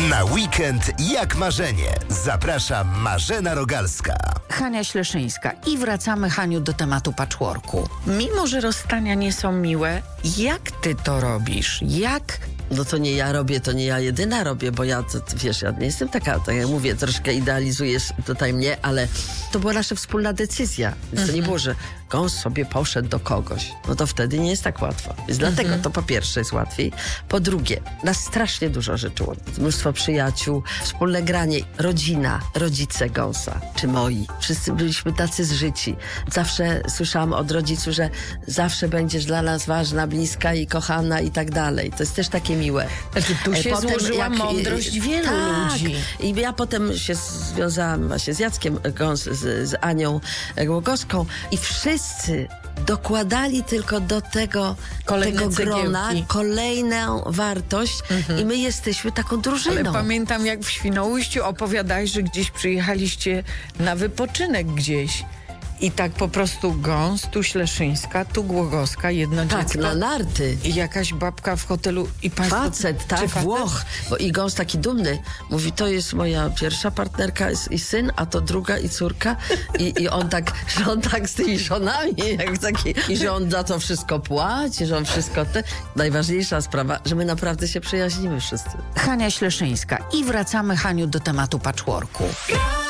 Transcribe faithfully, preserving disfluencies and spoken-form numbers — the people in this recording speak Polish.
Na weekend jak marzenie. Zaprasza Marzena Rogalska. Hania Śleszyńska. I wracamy, Haniu, do tematu patchworku. Mimo że rozstania nie są miłe, jak ty to robisz? Jak... No to nie ja robię, to nie ja jedyna robię, bo ja, to, wiesz, ja nie jestem taka, tak jak mówię, troszkę idealizujesz tutaj mnie, ale to była nasza wspólna decyzja. Więc to nie było, że gąs sobie poszedł do kogoś. No to wtedy nie jest tak łatwo. Więc dlatego to po pierwsze jest łatwiej. Po drugie, nas strasznie dużo rzeczy łączy. Mnóstwo przyjaciół, wspólne granie, rodzina, rodzice gąsa, czy moi. Wszyscy byliśmy tacy zżyci. Zawsze słyszałam od rodziców, że zawsze będziesz dla nas ważna, bliska i kochana i tak dalej. To jest też takie miłe. Znaczy, tu się Potem, złożyła jak, mądrość wielu tak. ludzi. I ja potem się związałam właśnie z Jackiem Gąs, z, z Anią Głogowską i wszyscy dokładali tylko do tego, Kolejne tego grona cegiełki. kolejną wartość mhm. i my jesteśmy taką drużyną. Ale pamiętam, jak w Świnoujściu opowiadałeś, że gdzieś przyjechaliście na wypoczynek gdzieś. I tak po prostu Gąs, tu Śleszyńska, tu Głogowska, jedno Tak, dziecko. na narty. I jakaś babka w hotelu. I państwo, Facet, tak, facet? Włoch. Bo i Gąs taki dumny. Mówi, to jest moja pierwsza partnerka i syn, a to druga i córka. I, i on tak, że on tak z tymi żonami, jak taki, i że on za to wszystko płaci, że on wszystko te... Najważniejsza sprawa, że my naprawdę się przyjaźnimy wszyscy. Hania Śleszyńska. I wracamy, Haniu, do tematu patchworku.